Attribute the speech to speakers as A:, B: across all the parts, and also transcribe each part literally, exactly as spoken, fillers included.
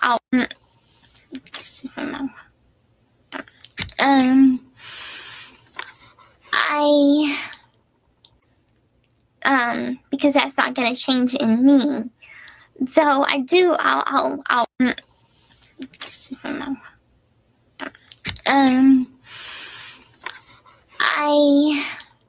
A: I'll um I um because that's not gonna change in me. Though I do I'll I'll I'll um I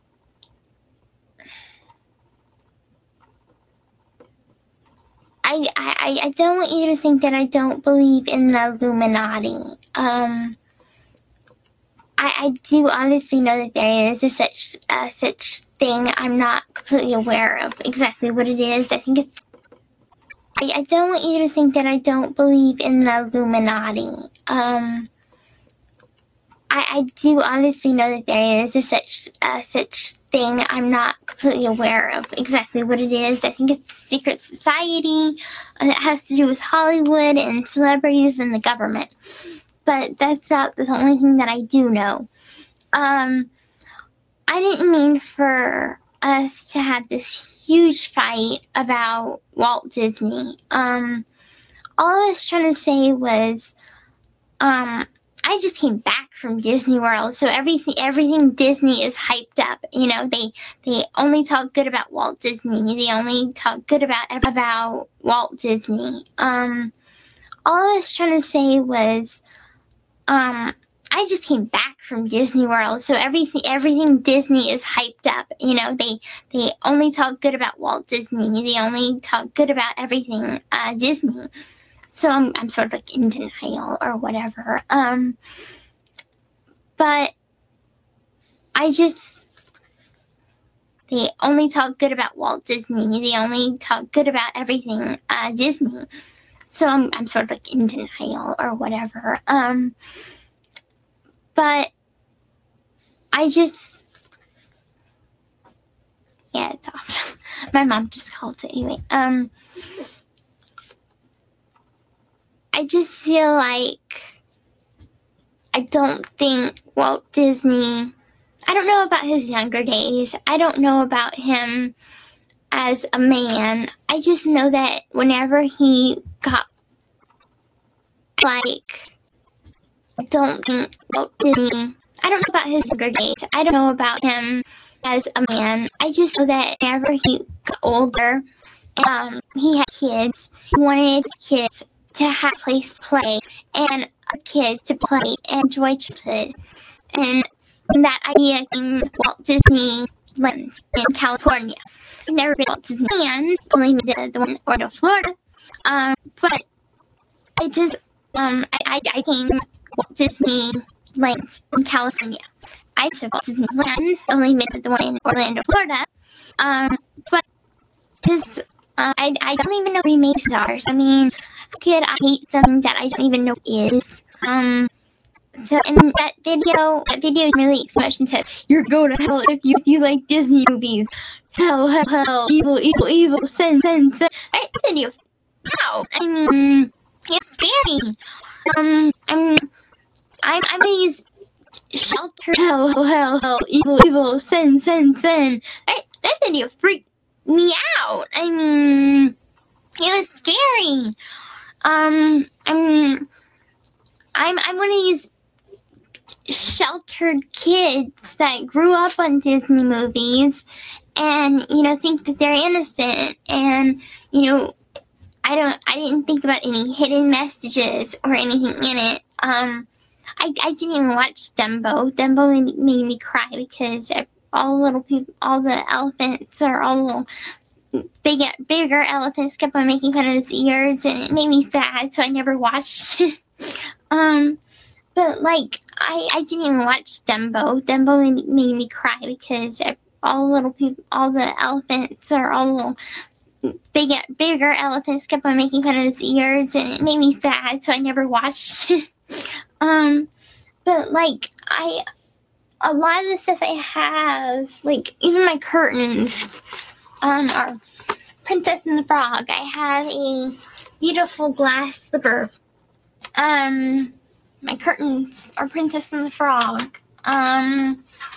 A: I, I, I don't want you to think that I don't believe in the Illuminati. Um, I, I do honestly know that there is a such uh, such thing. I'm not completely aware of exactly what it is. I think it's. I, I don't want you to think that I don't believe in the Illuminati. Um, I, I do honestly know that there is a such uh, such thing. I'm not completely aware of exactly what it is. I think it's a secret society uh, that has to do with Hollywood and celebrities and the government. But that's about the only thing that I do know. Um, I didn't mean for us to have this huge fight about Walt Disney. Um, all I was trying to say was, um, I just came back from Disney World, so everything everything Disney is hyped up. You know, they they only talk good about Walt Disney. They only talk good about about Walt Disney. Um, all I was trying to say was, um, I just came back from Disney World, so everything everything Disney is hyped up. You know, they they only talk good about Walt Disney. They only talk good about everything uh, Disney. So I'm, I'm sort of like in denial or whatever. Um, but I just, they only talk good about Walt Disney. They only talk good about everything uh, Disney. So I'm, I'm sort of like in denial or whatever. Um, but I just, yeah, it's off. My mom just called it anyway. Um, I just feel like I don't think Walt Disney, I don't know about his younger days. I don't know about him as a man. I just know that whenever he got, like, I don't think Walt Disney, I don't know about his younger days. I don't know about him as a man. I just know that whenever he got older, um, he had kids, he wanted kids to have a place to play and kids to play and enjoy childhood. And that idea came Walt Disney Land in California. I've never been to Walt Disney Land, only the, the one in Orlando, Florida. Um, but I just, um, I, I, I came Walt Disney Land in California. I took Walt Disney Land, only been to the one in Orlando, Florida. Um, but just, uh, I, I don't even know who remakes are. So, I mean, could I hate something that I don't even know is? Um, so in that video, that video really expressed into, you're going to hell if you, if you like Disney movies. Hell, hell, hell, evil, evil, evil, sin, sin, sin. That video, wow, I mean, it's scary. Um, I'm, I'm, I'm these sheltered, hell, hell, hell, hell, evil, evil, sin, sin, sin. That, that video freaked me out. I mean, it was scary. Um, I'm, I'm, I'm one of these sheltered kids that grew up on Disney movies and, you know, think that they're innocent and, you know, I don't, I didn't think about any hidden messages or anything in it. Um, I, I didn't even watch Dumbo. Dumbo made, made me cry because all the little people, all the elephants are all little, they get bigger elephants kept on making fun of his ears and it made me sad, so I never watched it. um, but like, I, I didn't even watch Dumbo. Dumbo made, made me cry because all the little people, all the elephants are all little, they get bigger elephants kept on making fun of his ears and it made me sad, so I never watched it. um, but like, I, a lot of the stuff I have, like, even my curtains, Um, our Princess and the Frog. I have a beautiful glass slipper. Um, my curtains are Princess and the Frog. Um,